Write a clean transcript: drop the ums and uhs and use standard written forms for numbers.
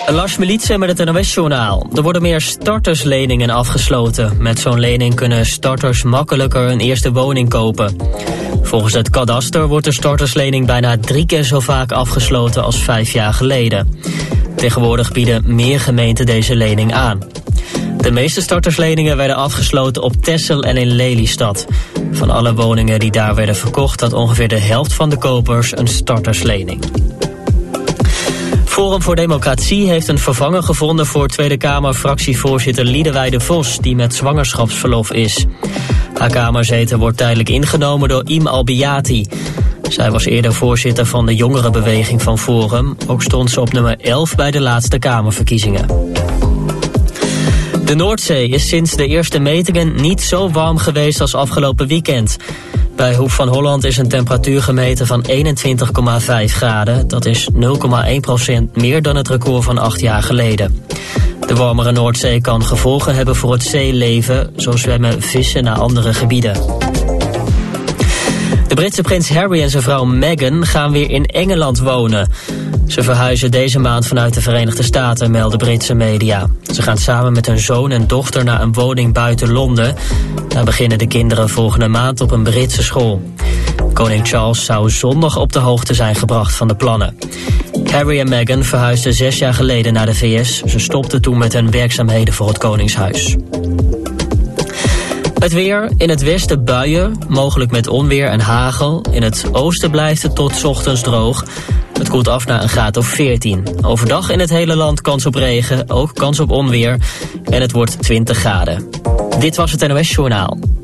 Lars Militse met het NOS-journaal. Er worden meer startersleningen afgesloten. Met zo'n lening kunnen starters makkelijker een eerste woning kopen. Volgens het kadaster wordt de starterslening bijna 3 keer zo vaak afgesloten als 5 jaar geleden. Tegenwoordig bieden meer gemeenten deze lening aan. De meeste startersleningen werden afgesloten op Texel en in Lelystad. Van alle woningen die daar werden verkocht had ongeveer de helft van de kopers een starterslening. Forum voor Democratie heeft een vervanger gevonden voor Tweede Kamer-fractievoorzitter Liederwijde Vos, die met zwangerschapsverlof is. Haar kamerzetel wordt tijdelijk ingenomen door Im Albiati. Zij was eerder voorzitter van de jongerenbeweging van Forum. Ook stond ze op nummer 11 bij de laatste Kamerverkiezingen. De Noordzee is sinds de eerste metingen niet zo warm geweest als afgelopen weekend. Bij Hoek van Holland is een temperatuur gemeten van 21,5 graden. Dat is 0,1% meer dan het record van 8 jaar geleden. De warmere Noordzee kan gevolgen hebben voor het zeeleven. Zo zwemmen vissen naar andere gebieden. De Britse prins Harry en zijn vrouw Meghan gaan weer in Engeland wonen. Ze verhuizen deze maand vanuit de Verenigde Staten, melden Britse media. Ze gaan samen met hun zoon en dochter naar een woning buiten Londen. Daar beginnen de kinderen volgende maand op een Britse school. Koning Charles zou zondag op de hoogte zijn gebracht van de plannen. Harry en Meghan verhuisden 6 jaar geleden naar de VS. Ze stopten toen met hun werkzaamheden voor het Koningshuis. Het weer, in het westen buien, mogelijk met onweer en hagel. In het oosten blijft het tot 's ochtends droog. Het koelt af naar een graad of 14. Overdag in het hele land kans op regen, ook kans op onweer. En het wordt 20 graden. Dit was het NOS Journaal.